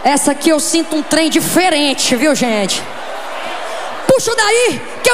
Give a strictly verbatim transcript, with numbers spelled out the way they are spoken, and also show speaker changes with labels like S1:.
S1: Essa aqui eu sinto um trem diferente, viu, gente? Puxa daí, que eu